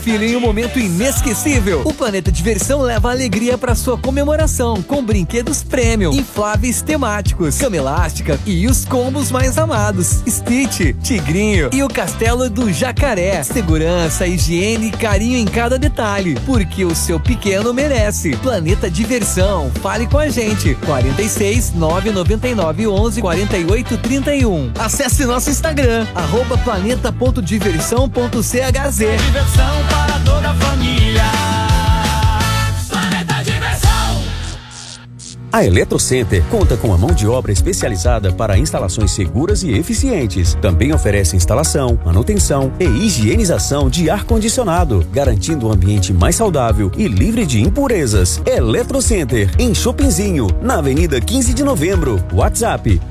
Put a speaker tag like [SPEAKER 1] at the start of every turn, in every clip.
[SPEAKER 1] filho em um momento inesquecível. O Planeta Diversão leva alegria para sua comemoração com brinquedos premium, infláveis temáticos, cama elástica e os combos mais amados: Stitch, Tigrinho e o Castelo do Jacaré. Segurança, higiene e carinho em cada detalhe, porque o seu pequeno merece. Planeta Diversão, fale com a gente. 46 999 11 48 31. Acesse nosso Instagram @planeta.diversão.chz.
[SPEAKER 2] Diversão para toda a família. Planeta Diversão.
[SPEAKER 3] A Eletrocenter conta com a mão de obra especializada para instalações seguras e eficientes. Também oferece instalação, manutenção e higienização de ar-condicionado, garantindo um ambiente mais saudável e livre de impurezas. Eletrocenter, em Chopinzinho, na Avenida 15 de Novembro. WhatsApp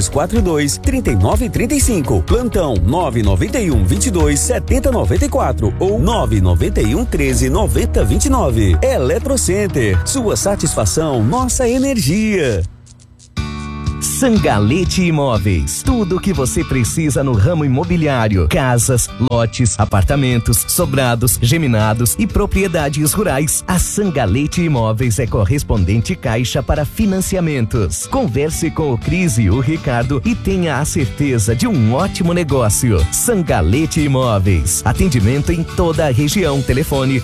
[SPEAKER 3] 3242-3935. Plantão 991-22-7094 ou 991-13-9029. Eletrocenter, sua satisfação, nossa energia.
[SPEAKER 4] Sangalete Imóveis, tudo o que você precisa no ramo imobiliário: casas, lotes, apartamentos, sobrados, geminados e propriedades rurais. A Sangalete Imóveis é correspondente Caixa para financiamentos. Converse com o Cris e o Ricardo e tenha a certeza de um ótimo negócio. Sangalete Imóveis, atendimento em toda a região. Telefone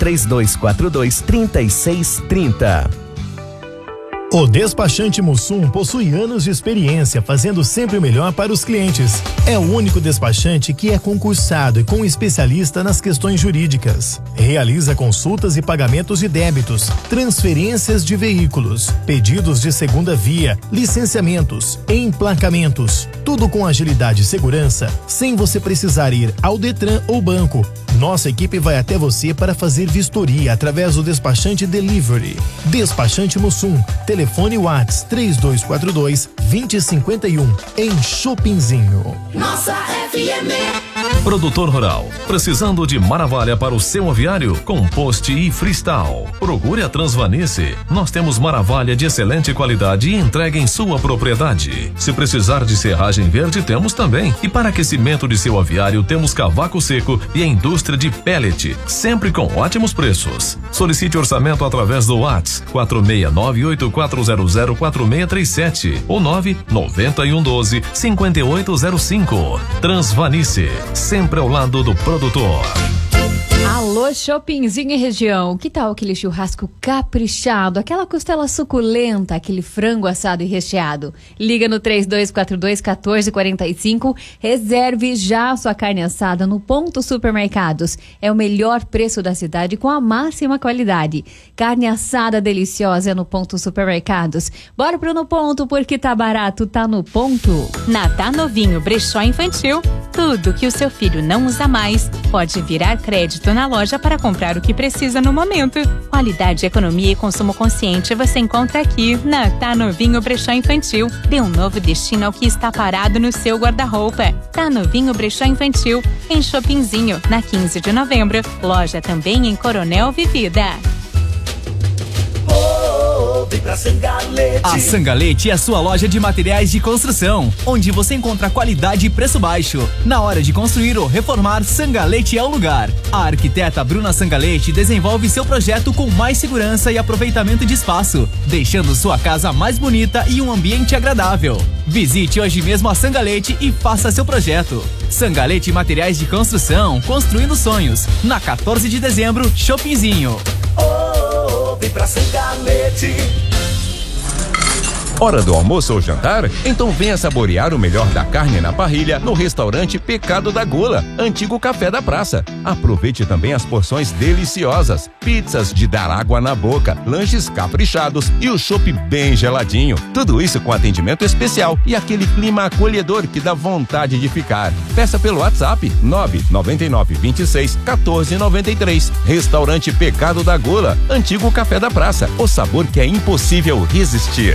[SPEAKER 4] 3242-3630.
[SPEAKER 5] O despachante Mussum possui anos de experiência fazendo sempre o melhor para os clientes. É o único despachante que é concursado e com especialista nas questões jurídicas. Realiza consultas e pagamentos de débitos, transferências de veículos, pedidos de segunda via, licenciamentos, emplacamentos. Tudo com agilidade e segurança, sem você precisar ir ao Detran ou banco. Nossa equipe vai até você para fazer vistoria através do despachante Delivery. Despachante Mussum. Telefone WhatsApp 3242-2051 em Chopinzinho.
[SPEAKER 2] Nossa FM.
[SPEAKER 6] Produtor rural, precisando de maravilha para o seu aviário? Compost e Freestyle. Procure a Transvanice. Nós temos maravilha de excelente qualidade e entrega em sua propriedade. Se precisar de serragem verde, temos também. E para aquecimento de seu aviário, temos cavaco seco e a indústria de pellet, sempre com ótimos preços. Solicite orçamento através do WhatsApp 469-8400-4637 ou 99112-5805. Transvanice, sempre ao lado do produtor.
[SPEAKER 7] Alô, Chopinzinho e região, que tal aquele churrasco caprichado, aquela costela suculenta, aquele frango assado e recheado? Liga no 3242-1445, reserve já a sua carne assada no Ponto Supermercados. É o melhor preço da cidade com a máxima qualidade. Carne assada deliciosa no Ponto Supermercados. Bora pro No Ponto, porque tá barato, tá no ponto.
[SPEAKER 8] Na Tá Novinho Brechó Infantil, tudo que o seu filho não usa mais pode virar crédito na loja para comprar o que precisa no momento. Qualidade, economia e consumo consciente você encontra aqui na Tá Novinho Brechó Infantil. Dê um novo destino ao que está parado no seu guarda-roupa. Tá Novinho Brechó Infantil, em Chopinzinho, na 15 de novembro. Loja também em Coronel Vivida.
[SPEAKER 2] Vem pra Sangalete.
[SPEAKER 9] A Sangalete é a sua loja de materiais de construção, onde você encontra qualidade e preço baixo. Na hora de construir ou reformar, Sangalete é o lugar. A arquiteta Bruna Sangalete desenvolve seu projeto com mais segurança e aproveitamento de espaço, deixando sua casa mais bonita e um ambiente agradável. Visite hoje mesmo a Sangalete e faça seu projeto. Sangalete Materiais de Construção, construindo sonhos. Na 14 de dezembro, Chopinzinho.
[SPEAKER 2] Vem pra Sangalete.
[SPEAKER 10] Hora do almoço ou jantar? Então venha saborear o melhor da carne na parrilha no restaurante Pecado da Gula, antigo Café da Praça. Aproveite também as porções deliciosas, pizzas de dar água na boca, lanches caprichados e o chopp bem geladinho. Tudo isso com atendimento especial e aquele clima acolhedor que dá vontade de ficar. Peça pelo WhatsApp 99926-1493. Restaurante Pecado da Gula, antigo Café da Praça. O sabor que é impossível resistir.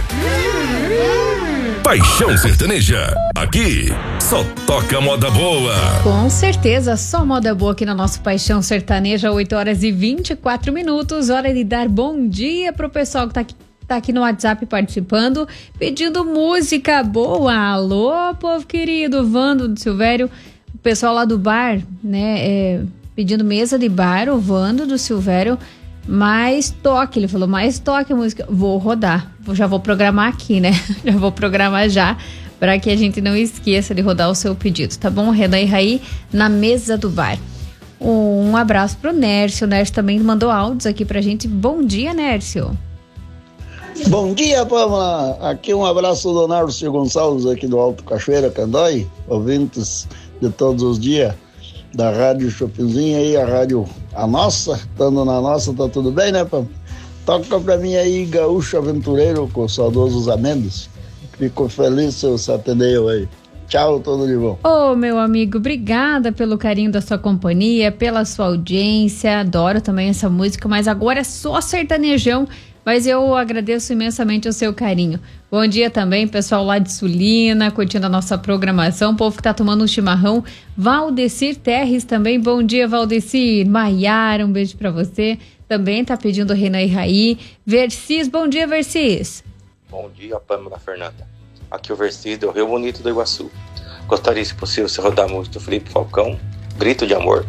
[SPEAKER 11] Paixão Sertaneja, aqui só toca moda boa.
[SPEAKER 7] Com certeza, só moda boa aqui na nossa Paixão Sertaneja, 8h24. Hora de dar bom dia pro pessoal que tá aqui no WhatsApp participando, pedindo música boa. Alô, povo querido, Vando do Silvério, o pessoal lá do bar, né, pedindo Mesa de Bar, o Vando do Silvério, mais toque. Ele falou, mais toque a música. Vou rodar. Já vou programar aqui, né? Já vou programar já, para que a gente não esqueça de rodar o seu pedido, tá bom? Renan e Raí na Mesa do Bar. Um abraço pro Nércio. O Nércio também mandou áudios aqui pra gente. Bom dia, Nércio.
[SPEAKER 12] Bom dia, Pamela. Aqui um abraço do Nárcio Gonçalves aqui do Alto Cachoeira, Candói, ouvintes de todos os dias da Rádio Chopinzinha aí, a rádio a nossa, estando na nossa, tá tudo bem, né, Pamela? Toca pra mim aí Gaúcho Aventureiro com o saudoso Zé Mendes. Fico feliz se eu atender aí. Tchau, tudo de bom.
[SPEAKER 7] Ô, meu amigo, obrigada pelo carinho da sua companhia, pela sua audiência. Adoro também essa música, mas agora é só sertanejão. Mas eu agradeço imensamente o seu carinho. Bom dia também, pessoal lá de Sulina, curtindo a nossa programação. O povo que tá tomando um chimarrão. Valdecir Terres também. Bom dia, Valdecir. Maiara, um beijo pra você. Também tá pedindo Renan e Raí. Vercis, bom dia, Vercis.
[SPEAKER 13] Bom dia, Pâmela Fernanda. Aqui é o Vercis do Rio Bonito do Iguaçu. Gostaria, se possível, de rodar a música do Felipe Falcão, Grito de Amor.